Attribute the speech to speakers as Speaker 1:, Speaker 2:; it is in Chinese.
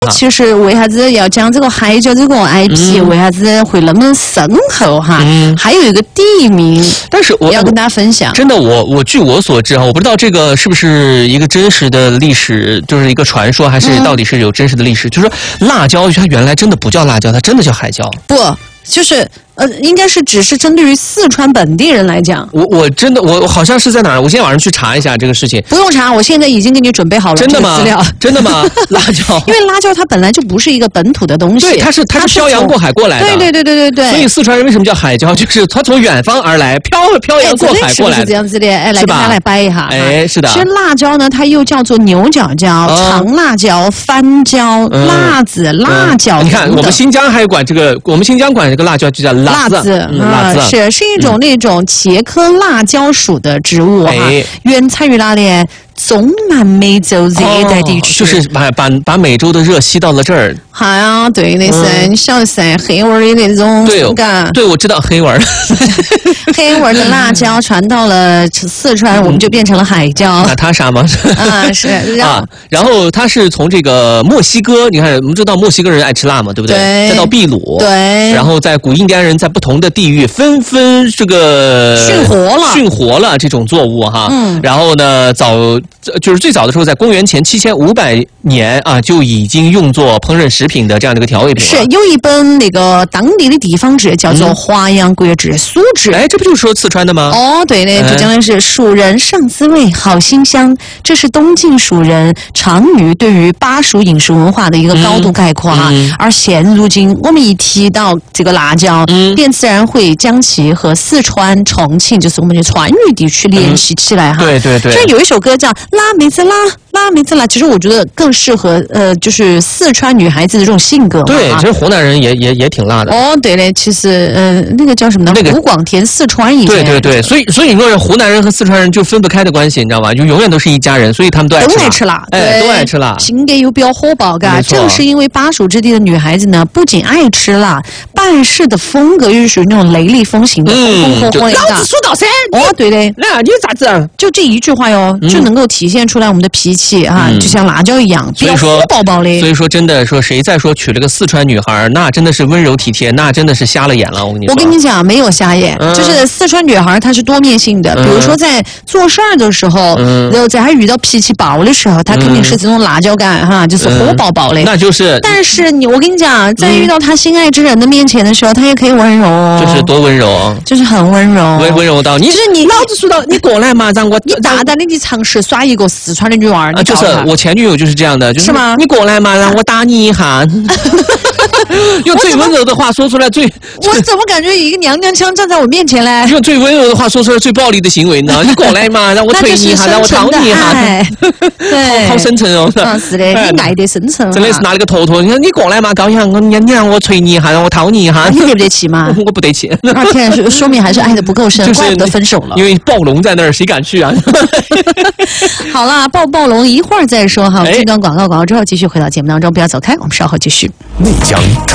Speaker 1: 其实为啥子要讲这个海椒这个 IP，为啥子会那么深厚哈？还有一个地名，
Speaker 2: 但是我
Speaker 1: 要跟大家分享。
Speaker 2: 真的，我据我所知哈，我不知道这个是不是一个真实的历史，就是一个传说，还是到底是有真实的历史？就是说辣椒它原来真的不叫辣椒，它真的叫海椒。
Speaker 1: 不，就是应该是只是针对于四川本地人来讲。
Speaker 2: 我真的我好像是在哪儿？我今天晚上去查一下这个事情。
Speaker 1: 不用查，我现在已经给你准备好了。
Speaker 2: 真的吗？
Speaker 1: 资料
Speaker 2: 真的吗？辣椒，
Speaker 1: 因为辣椒它本来就不是一个本土的东西，
Speaker 2: 对，它是漂洋过海过来的。
Speaker 1: 对。
Speaker 2: 所以四川人为什么叫海椒？就是它从远方而来，漂洋过海过来的。
Speaker 1: 是这样子的，来跟大家来掰一下。
Speaker 2: 是的。
Speaker 1: 其实辣椒呢，它又叫做牛角椒、长辣椒、番椒、辣子、辣椒。
Speaker 2: 你看，我们新疆还管这个，我们新疆管这个辣椒就叫辣子。是一种那种茄科辣椒属的植物哈，原产于哪里？中南美洲热带地区，就是把美洲的热吸到了这儿。
Speaker 1: 好呀，对的是，你晓得噻，黑味儿的那种口感。
Speaker 2: 对，我知道黑味儿。
Speaker 1: 黑味儿的辣椒传到了四川，我们就变成了海椒。
Speaker 2: 那它啥吗？
Speaker 1: 是
Speaker 2: 然后它是从这个墨西哥，你看，我们知道墨西哥人爱吃辣嘛，对不对？
Speaker 1: 对。
Speaker 2: 再到秘鲁，
Speaker 1: 对。
Speaker 2: 然后在古印第安人在不同的地域纷纷这个驯活了这种作物哈。然后呢，就是最早的时候，在公元前7500年啊，就已经用作烹饪食品的这样的一个调味品了。
Speaker 1: 是有一本那个当地的地方志，叫做《华阳国志苏志》。
Speaker 2: 这不就是说四川的吗？
Speaker 1: 哦，对的，就讲的是蜀人上滋味，好馨香。这是东晋蜀人常语对于巴蜀饮食文化的一个高度概括哈。而现如今，我们一提到这个辣椒，便自然会将其和四川、重庆，就是我们的川渝地区联系起来哈。
Speaker 2: 对。
Speaker 1: 就有一首歌叫《辣妹子辣》。辣妹子辣，其实我觉得更适合就是四川女孩子的这种性格嘛。
Speaker 2: 对，其实湖南人也挺辣的。
Speaker 1: 哦，对嘞，其实那个叫什么呢？湖广填四川一些。
Speaker 2: 对，所以你说湖南人和四川人就分不开的关系，你知道吧？就永远都是一家人，所以他们都爱吃辣。都爱吃辣，
Speaker 1: 性格又比较火爆，嘎。正是因为巴蜀之地的女孩子呢，不仅爱吃辣，办事的风格又是属于那种雷厉风行的，风火火的。
Speaker 2: 老子说到噻。
Speaker 1: 哦，对嘞。
Speaker 2: 那你有啥子？
Speaker 1: 就这一句话哟，就能够体现出来我们的脾气啊，就像辣椒一样，比较火爆爆的。
Speaker 2: 所以说，真的说，谁再说娶了个四川女孩，那真的是温柔体贴，那真的是瞎了眼了。我
Speaker 1: 跟你讲，没有瞎眼，就是四川女孩她是多面性的。比如说在做事儿的时候，然后在她遇到脾气暴的时候，她肯定是这种辣椒感哈，就是火爆爆的。
Speaker 2: 那就是。
Speaker 1: 但是我跟你讲，在遇到她心爱之人的面前的时候，她也可以温柔。
Speaker 2: 就是多温柔，
Speaker 1: 就是很温柔，
Speaker 2: 温柔到你。
Speaker 1: 就是你
Speaker 2: 老子说到你过来嘛，让我
Speaker 1: 你大胆的去尝试耍一个四川的女娃儿。
Speaker 2: 就是我前女友就是这样的，就是
Speaker 1: 吗？
Speaker 2: 你过来嘛，让我打你一下。用最温柔的话说出来
Speaker 1: 我怎么感觉一个娘娘腔站在我面前嘞？
Speaker 2: 用最温柔的话说出来最暴力的行为呢？你过来嘛，让我捶你一下，让我掏你一下。
Speaker 1: 对，
Speaker 2: 好深沉哦。
Speaker 1: 是的，你爱得深沉。
Speaker 2: 真的是拿了个坨坨，你说你过来嘛，高阳，你让我捶你一下，让我掏你一下。
Speaker 1: 你得不得气嘛？
Speaker 2: 我不得气。
Speaker 1: 那天说明还是爱的不够深，怪不得分手了。
Speaker 2: 因为暴龙在那儿，谁敢去啊？
Speaker 1: 好了，暴龙一会儿再说哈。进段广告之后继续回到节目当中，不要走开，我们稍后继续。
Speaker 3: 内江